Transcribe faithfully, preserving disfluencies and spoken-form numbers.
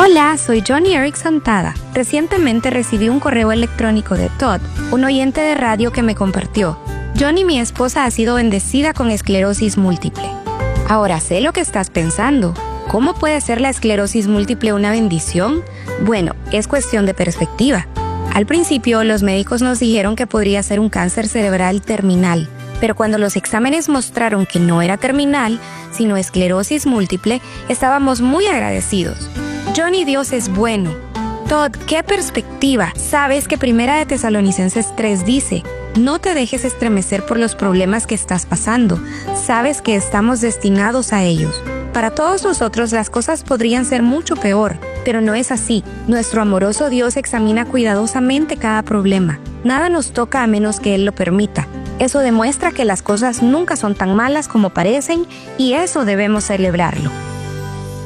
Hola, soy Joni Eareckson Tada. Recientemente recibí un correo electrónico de Todd, un oyente de radio que me compartió: Joni, mi esposa, ha sido bendecida con esclerosis múltiple. Ahora sé lo que estás pensando. ¿Cómo puede ser la esclerosis múltiple una bendición? Bueno, es cuestión de perspectiva. Al principio, los médicos nos dijeron que podría ser un cáncer cerebral terminal, pero cuando los exámenes mostraron que no era terminal, sino esclerosis múltiple, estábamos muy agradecidos. Joni, Dios es bueno. Todd, ¿qué perspectiva? Sabes que Primera de Tesalonicenses tres dice: no te dejes estremecer por los problemas que estás pasando. Sabes que estamos destinados a ellos. Para todos nosotros las cosas podrían ser mucho peor, pero no es así. Nuestro amoroso Dios examina cuidadosamente cada problema. Nada nos toca a menos que Él lo permita. Eso demuestra que las cosas nunca son tan malas como parecen, y eso debemos celebrarlo.